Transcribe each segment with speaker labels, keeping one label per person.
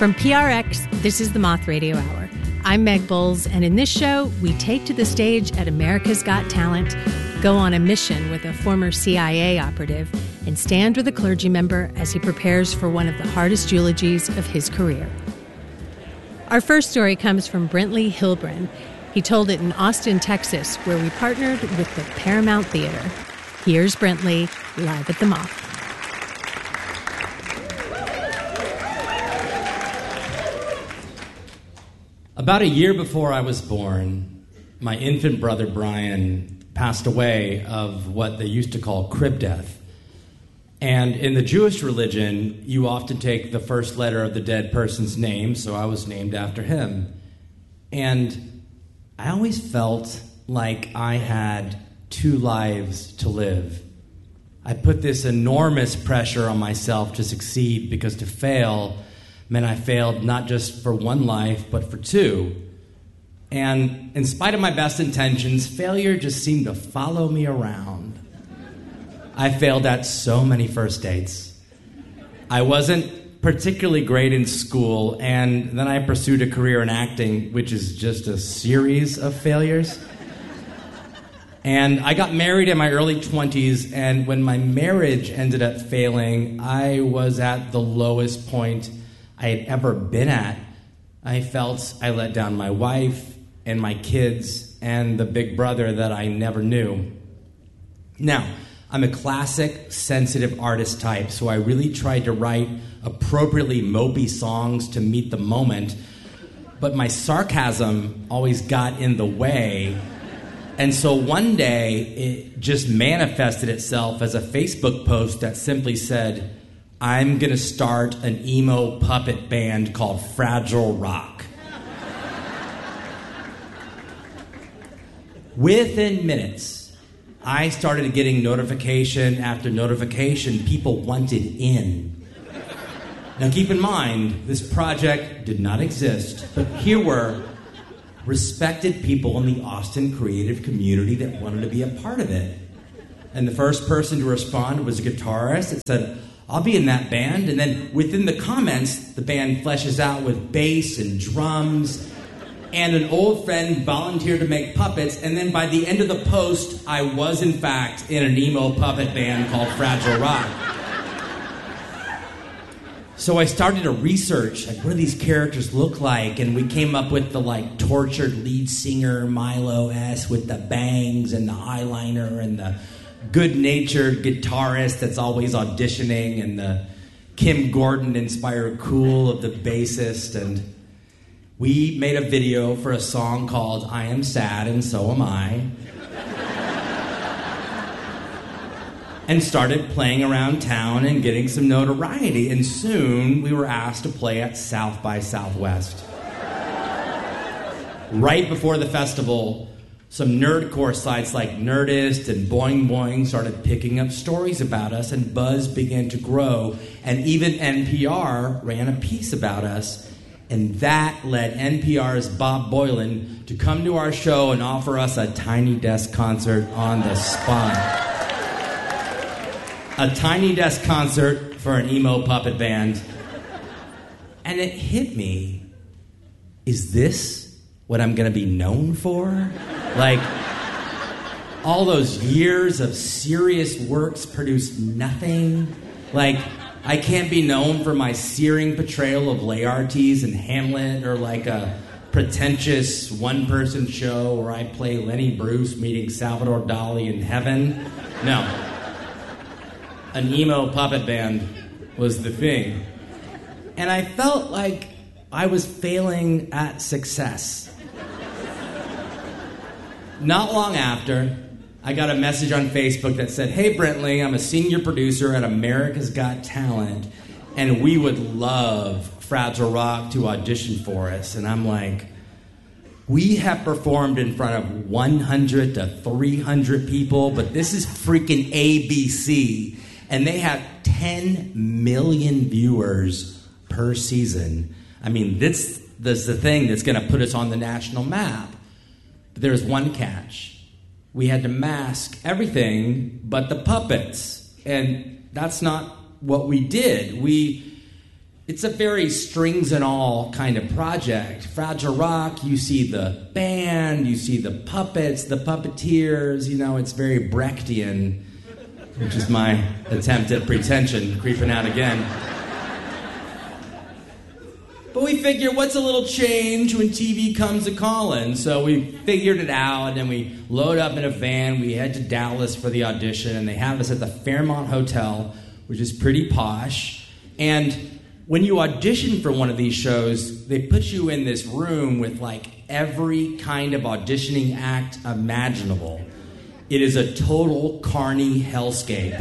Speaker 1: From PRX, this is the Moth Radio Hour. I'm Meg Bowles, and in this show, we take to the stage at America's Got Talent, go on a mission with a former CIA operative, and stand with a clergy member as he prepares for one of the hardest eulogies of his career. Our first story comes from Brentley Hilbrun. He told it in Austin, Texas, where we partnered with the Paramount Theater. Here's Brentley, live at the Moth.
Speaker 2: About a year before I was born, my infant brother Brian passed away of what they used to call crib death. And in the Jewish religion, you often take the first letter of the dead person's name, so I was named after him. And I always felt like I had 2 lives to live. I put this enormous pressure on myself to succeed, because to fail meant I failed not just for 1 life, but for 2. And in spite of my best intentions, failure just seemed to follow me around. I failed at so many first dates. I wasn't particularly great in school, and then I pursued a career in acting, which is just a series of failures. And I got married in my early 20s, and when my marriage ended up failing, I was at the lowest point I had ever been at. I felt I let down my wife and my kids and the big brother that I never knew. Now, I'm a classic, sensitive artist type, so I really tried to write appropriately mopey songs to meet the moment, but my sarcasm always got in the way. And so one day, it just manifested itself as a Facebook post that simply said, "I'm going to start an emo puppet band called Fragile Rock." Within minutes, I started getting notification after notification. People wanted in. Now keep in mind, this project did not exist, but here were respected people in the Austin creative community that wanted to be a part of it. And the first person to respond was a guitarist that said, "I'll be in that band." And then within the comments, the band fleshes out with bass and drums. And an old friend volunteered to make puppets. And then by the end of the post, I was in fact in an emo puppet band called Fragile Rock. So I started to research, like, what do these characters look like? And we came up with the, like, tortured lead singer Milo S. with the bangs and the eyeliner, and the good-natured guitarist that's always auditioning, and the Kim Gordon-inspired cool of the bassist. And we made a video for a song called "I Am Sad and So Am I," and started playing around town and getting some notoriety. And soon we were asked to play at South by Southwest. Right before the festival, some nerdcore sites like Nerdist and Boing Boing started picking up stories about us, and buzz began to grow, and even NPR ran a piece about us, and that led NPR's Bob Boilen to come to our show and offer us a Tiny Desk concert on the spot. A Tiny Desk concert for an emo puppet band. And it hit me, is this what I'm going to be known for? Like, all those years of serious works produced nothing. Like, I can't be known for my searing portrayal of Laertes and Hamlet, or like a pretentious one-person show where I play Lenny Bruce meeting Salvador Dali in heaven. No. An emo puppet band was the thing. And I felt like I was failing at success. Not long after, I got a message on Facebook that said, "Hey, Brentley, I'm a senior producer at America's Got Talent, and we would love Fragile Rock to audition for us." And I'm like, we have performed in front of 100 to 300 people, but this is freaking ABC, and they have 10 million viewers per season. I mean, this is the thing that's going to put us on the national map. But there's one catch. We had to mask everything but the puppets. And that's not what we did. We it's a very strings and all kind of project. Fragile Rock, you see the band, you see the puppets, the puppeteers, it's very Brechtian, which is my attempt at pretension, creeping out again. But we figure, what's a little change when TV comes a-calling? So we figured it out, and we load up in a van. We head to Dallas for the audition, and they have us at the Fairmont Hotel, which is pretty posh. And when you audition for one of these shows, they put you in this room with, every kind of auditioning act imaginable. It is a total carny hellscape.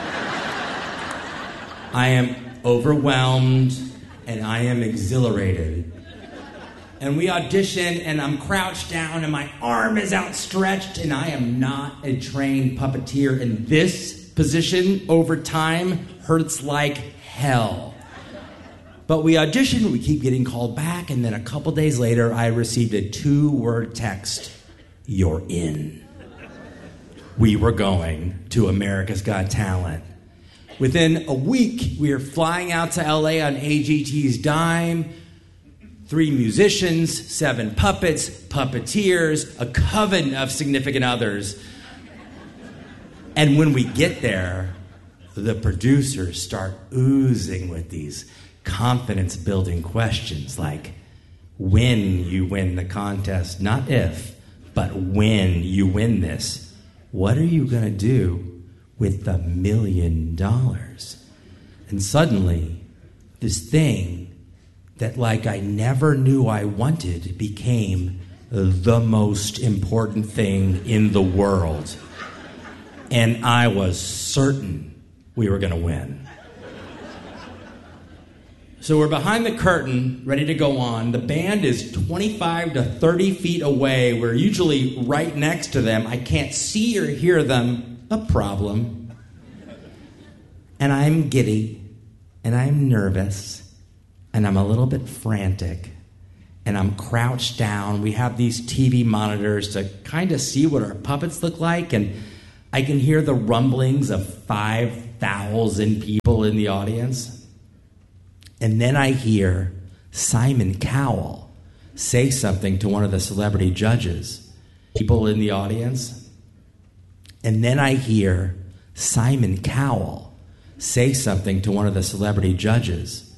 Speaker 2: I am overwhelmed, and I am exhilarated. And we audition, and I'm crouched down, and my arm is outstretched, and I am not a trained puppeteer. And this position, over time, hurts like hell. But we audition, we keep getting called back, and then a couple days later, I received a 2-word text: "You're in." We were going to America's Got Talent. Within a week, we were flying out to LA on AGT's dime. 3 musicians, 7 puppets, puppeteers, a coven of significant others. And when we get there, the producers start oozing with these confidence-building questions like, when you win the contest, not if, but when you win this, what are you going to do with the $1 million? And suddenly, this thing that I never knew I wanted became the most important thing in the world. And I was certain we were going to win. So we're behind the curtain, ready to go on. The band is 25 to 30 feet away. We're usually right next to them. I can't see or hear them. A problem. And I'm giddy, and I'm nervous, and I'm a little bit frantic, and I'm crouched down. We have these TV monitors to kind of see what our puppets look like, and I can hear the rumblings of 5,000 people in the audience. And then I hear Simon Cowell say something to one of the celebrity judges. People in the audience. And then I hear Simon Cowell say something to one of the celebrity judges.